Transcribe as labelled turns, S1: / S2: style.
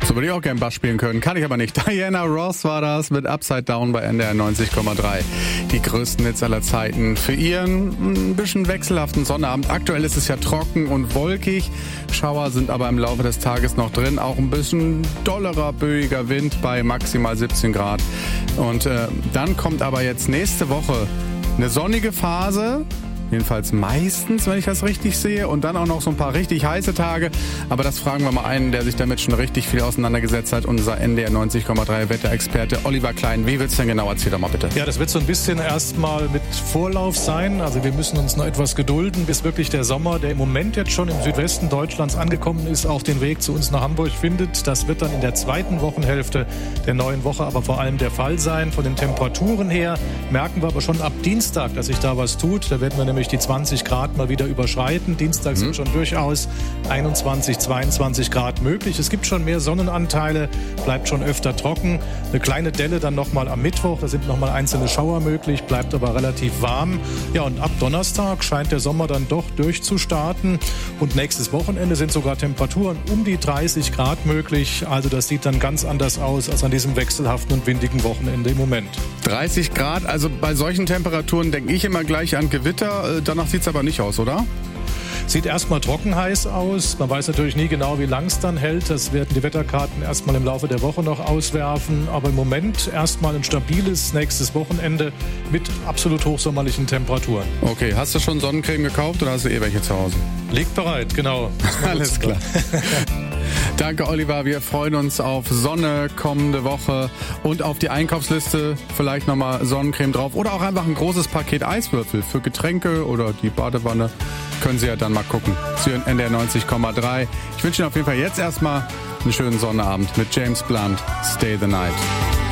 S1: So würde ich auch gerne Bass spielen können, kann ich aber nicht. Diana Ross war das mit Upside Down bei NDR 90,3. Die größten Hits aller Zeiten für ihren ein bisschen wechselhaften Sonnabend. Aktuell ist es ja trocken und wolkig. Schauer sind aber im Laufe des Tages noch drin. Auch ein bisschen dollerer, böiger Wind bei maximal 17 Grad. Und dann kommt aber jetzt nächste Woche eine sonnige Phase. Jedenfalls meistens, wenn ich das richtig sehe. Und dann auch noch so ein paar richtig heiße Tage. Aber das fragen wir mal einen, der sich damit schon richtig viel auseinandergesetzt hat. Unser NDR 90,3 Wetterexperte Oliver Klein. Wie wird's denn genau? Erzähl doch mal bitte.
S2: Ja, das wird so ein bisschen erstmal mit Vorlauf sein. Also wir müssen uns noch etwas gedulden, bis wirklich der Sommer, der im Moment jetzt schon im Südwesten Deutschlands angekommen ist, auch den Weg zu uns nach Hamburg findet. Das wird dann in der zweiten Wochenhälfte der neuen Woche aber vor allem der Fall sein. Von den Temperaturen her merken wir aber schon ab Dienstag, dass sich da was tut. Da werden wir nämlich die 20 Grad mal wieder überschreiten. Dienstag sind schon durchaus 21, 22 Grad möglich. Es gibt schon mehr Sonnenanteile, bleibt schon öfter trocken. Eine kleine Delle dann nochmal am Mittwoch, da sind nochmal einzelne Schauer möglich, bleibt aber relativ warm. Ja, und ab Donnerstag scheint der Sommer dann doch durchzustarten. Und nächstes Wochenende sind sogar Temperaturen um die 30 Grad möglich. Also das sieht dann ganz anders aus als an diesem wechselhaften und windigen Wochenende im Moment.
S1: 30 Grad, also bei solchen Temperaturen denke ich immer gleich an Gewitter. Danach sieht es aber nicht aus, oder?
S2: Sieht erstmal trocken heiß aus. Man weiß natürlich nie genau, wie lang es dann hält. Das werden die Wetterkarten erstmal im Laufe der Woche noch auswerfen. Aber im Moment erstmal ein stabiles nächstes Wochenende mit absolut hochsommerlichen Temperaturen.
S1: Okay, hast du schon Sonnencreme gekauft oder hast du welche zu Hause?
S2: Liegt bereit, genau.
S1: Alles klar. Danke, Oliver. Wir freuen uns auf Sonne kommende Woche und auf die Einkaufsliste. Vielleicht nochmal Sonnencreme drauf oder auch einfach ein großes Paket Eiswürfel für Getränke oder die Badewanne. Können Sie ja dann mal gucken. Sie hören NDR 90,3. Ich wünsche Ihnen auf jeden Fall jetzt erstmal einen schönen Sonnabend mit James Blunt. Stay the night.